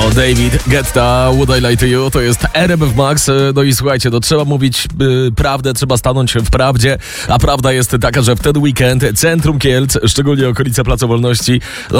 David Guetta, Would I Lie to You, to jest RMF Max. No i słuchajcie, no trzeba mówić prawdę, trzeba stanąć w prawdzie, a prawda jest taka, że w ten weekend centrum Kielc, szczególnie okolice Placu Wolności,